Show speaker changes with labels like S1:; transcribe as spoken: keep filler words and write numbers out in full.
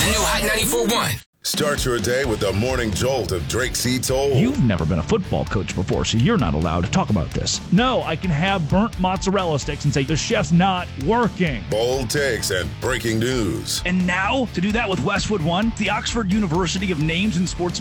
S1: new Hot ninety-four point one.
S2: Start your day with the morning jolt of Drake C. Toll.
S3: You've never been a football coach before, so you're not allowed to talk about this. No, I can have burnt mozzarella sticks and say the chef's not working.
S2: Bold takes and breaking news.
S3: And now, to do that with Westwood One, the Oxford University of Names and Sports